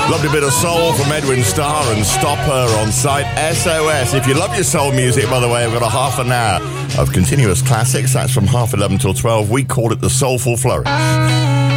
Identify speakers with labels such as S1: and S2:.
S1: Lovely bit of soul from Edwin Starr and Stop Her on Site SOS. If you love your soul music, by the way, I've got a half an hour of continuous classics. That's from 11:30 till 12. We call it the Soulful Flourish.